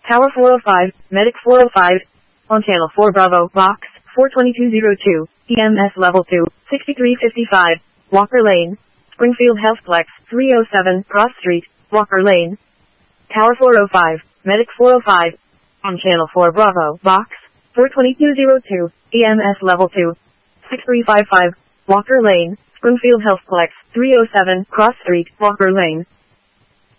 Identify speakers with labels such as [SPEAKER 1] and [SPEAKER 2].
[SPEAKER 1] Tower 405, Medic 405. On Channel 4 Bravo, Box 42202, EMS Level 2, 6355, Walker Lane, Springfield Healthplex 307, Cross Street, Walker Lane. Tower 405, Medic 405. On Channel 4 Bravo, Box 42202, EMS Level 2, 6355, Walker Lane, Springfield Healthplex 307, Cross Street, Walker Lane.